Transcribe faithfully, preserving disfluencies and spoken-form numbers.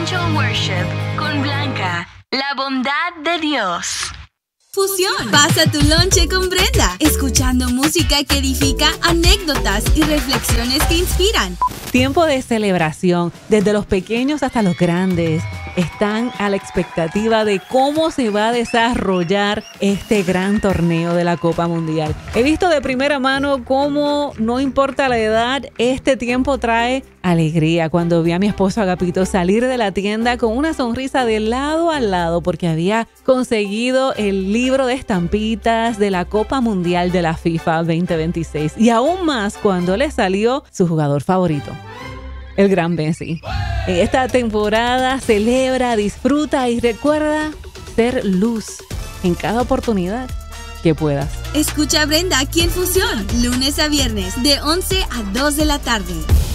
Angel Worship con Blanca, la bondad de Dios. Fusión. Pasa tu lonche con Brenda, escuchando música que edifica, anécdotas y reflexiones que inspiran. Tiempo de celebración, desde los pequeños hasta los grandes. Están a la expectativa de cómo se va a desarrollar este gran torneo de la Copa Mundial. He visto de primera mano cómo, no importa la edad, este tiempo trae alegría. Cuando vi a mi esposo Agapito salir de la tienda con una sonrisa de lado a lado porque había conseguido el libro de estampitas de la Copa Mundial de la FIFA veinte veintiséis. Y aún más cuando le salió su jugador favorito, el gran Messi. En esta temporada celebra, disfruta y recuerda ser luz en cada oportunidad que puedas. Escucha a Brenda aquí en Fusión, lunes a viernes, de once a dos de la tarde.